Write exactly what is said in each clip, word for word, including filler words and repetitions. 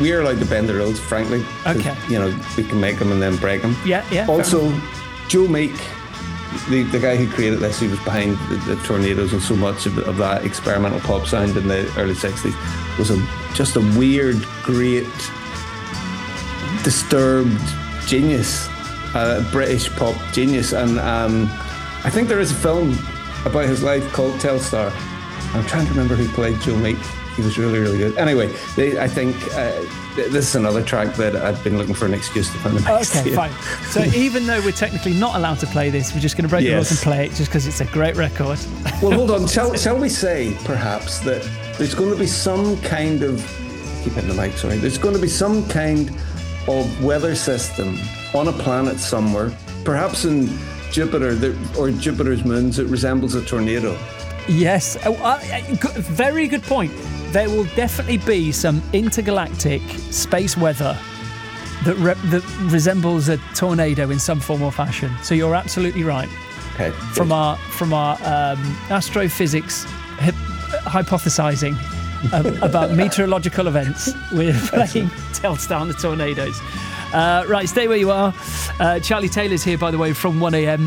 we're allowed to bend the rules, frankly. Okay. You know, we can make them and then break them. Yeah, yeah. Also, Joe Meek, the, the guy who created this, he was behind the, the Tornadoes and so much of, of that experimental pop sound in the early sixties, was a, just a weird, great, disturbed genius, uh, British pop genius. And um, I think there is a film about his life called Telstar. I'm trying to remember who played Joe Meek. He was really, really good. Anyway, they, I think uh, this is another track that I've been looking for an excuse to find. Okay, fine. So even though we're technically not allowed to play this, we're just going to break yes. the rules and play it just because it's a great record. Well, hold on. Shall, shall we say, perhaps, that there's going to be some kind of... Keep hitting the mic, sorry. There's going to be some kind of weather system on a planet somewhere, perhaps in Jupiter that, or Jupiter's moons, that resembles a tornado. Yes. Oh, uh, very good point. There will definitely be some intergalactic space weather that, re- that resembles a tornado in some form or fashion. So you're absolutely right. Okay. From good. our from our um, astrophysics hip- hypothesizing um, about meteorological events, we're playing Telstar and the Tornadoes. Uh, right, stay where you are. Uh, Charlie Taylor's here, by the way, from one a.m.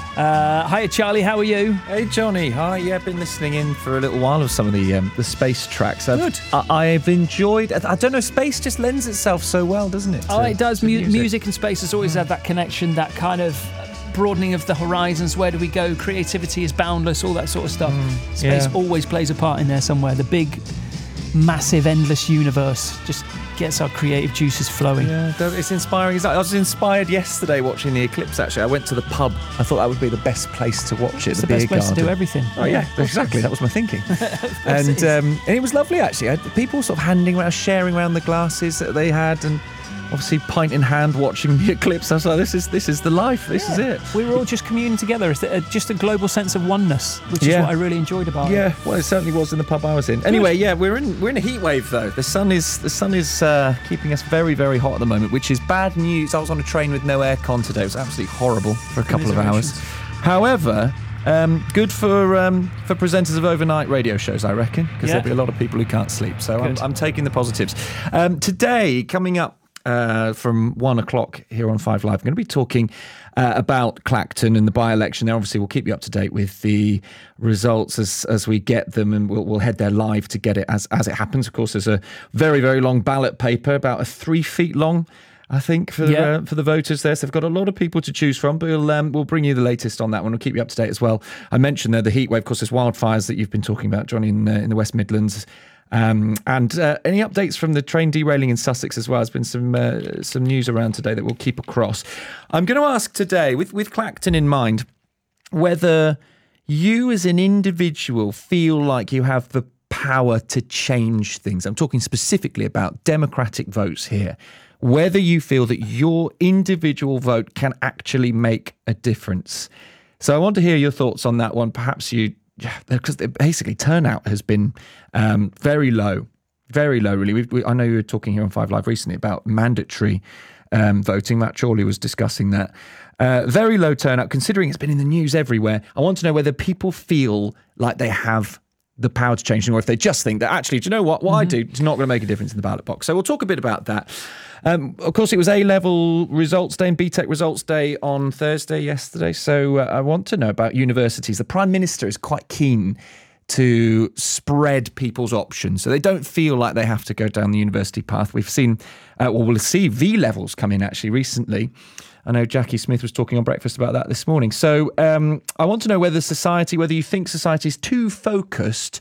Uh, hiya, Charlie. How are you? Hey, Johnny. Hi. Yeah, I've been listening in for a little while of some of the um, the space tracks. I've, Good. I, I've enjoyed. I don't know. Space just lends itself so well, doesn't it? Oh, to, it does. Mu- music. music and space has always had that connection, that kind of broadening of the horizons. Where do we go? Creativity is boundless. All that sort of stuff. Mm, space yeah. always plays a part in there somewhere. The big, massive, endless universe just gets our creative juices flowing. Yeah, it's inspiring. I was inspired yesterday watching the eclipse, actually. I went to the pub. I thought that would be the best place to watch it. It's the, the best beer place garden. to do everything. Oh, yeah, yeah exactly. That was my thinking. and, it um, and it was lovely, actually. I had people sort of handing around, sharing around the glasses that they had, and obviously pint in hand watching the eclipse. I was like, this is this is the life. This yeah. is it. We were all just communing together. It's a, just a global sense of oneness, which yeah. is what I really enjoyed about yeah. it. Yeah, well, it certainly was in the pub I was in. Anyway, yeah, we're in we're in a heat wave though. The sun is the sun is uh, keeping us very very hot at the moment, which is bad news. I was on a train with no aircon today. It was absolutely horrible for a couple of hours. However, Um, good for um, for presenters of overnight radio shows, I reckon, because yeah. there'll be a lot of people who can't sleep. So I'm, I'm taking the positives. Um, today, coming up uh, from one o'clock here on Five Live, I'm going to be talking uh, about Clacton and the by-election. Now, obviously, we'll keep you up to date with the results as as we get them, and we'll, we'll head there live to get it as, as it happens. Of course, there's a very, very long ballot paper, about a three feet long, I think, for yeah. uh, for the voters there. So they've got a lot of people to choose from, but we'll, um, we'll bring you the latest on that one. We'll keep you up to date as well. I mentioned there the heat wave. Of course, there's wildfires that you've been talking about, Johnny, in, uh, in the West Midlands. Um, and uh, any updates from the train derailing in Sussex as well? There's been some uh, some news around today that we'll keep across. I'm going to ask today, with, with Clacton in mind, whether you as an individual feel like you have the power to change things. I'm talking specifically about democratic votes here. Whether you feel that your individual vote can actually make a difference. So I want to hear your thoughts on that one. Perhaps you, because basically turnout has been um, very low, very low, really. We've, we, I know you were talking here on Five Live recently about mandatory um, voting. Matt Chorley was discussing that. Uh, very low turnout, considering it's been in the news everywhere. I want to know whether people feel like they have the power to change, or if they just think that actually, do you know what? What mm-hmm. I do is not going to make a difference in the ballot box. So we'll talk a bit about that. Um, of course, it was A-level results day and B Tech results day on Thursday yesterday. So uh, I want to know about universities. The Prime Minister is quite keen to spread people's options so they don't feel like they have to go down the university path. We've seen, uh, well, we'll see V-levels come in actually recently. I know Jackie Smith was talking on breakfast about that this morning. So um, I want to know whether society, whether you think society is too focused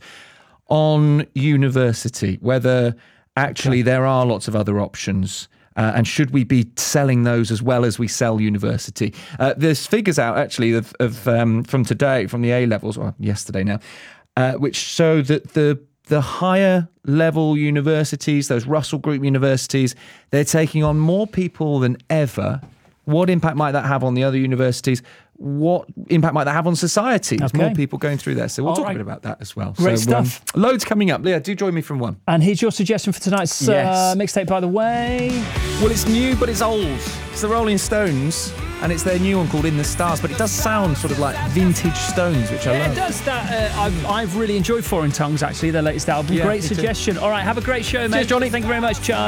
on university, whether actually there are lots of other options, uh, and should we be selling those as well as we sell university? Uh, there's figures out actually of, of um, from today, from the A-levels, or yesterday now, uh, which show that the the higher level universities, those Russell Group universities, they're taking on more people than ever. What impact might that have on the other universities? What impact might that have on society? There's okay. more people going through there. So we'll All talk right. a bit about that as well. Great so, stuff. Um, loads coming up. Leah, do join me from one. And here's your suggestion for tonight's Yes. uh, mixtape, by the way. Well, it's new, but it's old. It's the Rolling Stones, and it's their new one called In the Stars, but it does sound sort of like vintage Stones, which I Yeah, love. it does. That uh, I've, I've really enjoyed Foreign Tongues, actually, their latest album. Yeah, Great me too. suggestion. All right, have a great show, mate. Cheers, Johnny. Thank you very much, Charles.